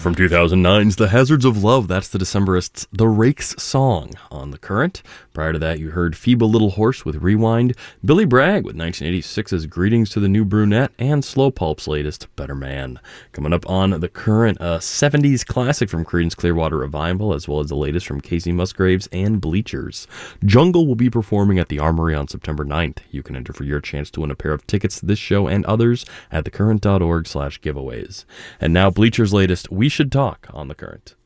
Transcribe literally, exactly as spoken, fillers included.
from two thousand nine's The Hazards of Love. That's the Decemberists' The Rakes song on The Current. Prior to that, you heard Feeble Little Horse with Rewind, Billy Bragg with nineteen eighty-six's Greetings to the New Brunette, and Slow Pulp's latest, Better Man. Coming up on The Current, a seventies classic from Creedence Clearwater Revival, as well as the latest from Casey Musgraves and Bleachers. Jungle will be performing at the Armory on September ninth. You can enter for your chance to win a pair of tickets to this show and others at thecurrent.org slash giveaways. And now Bleachers' latest, We Should Talk on The Current.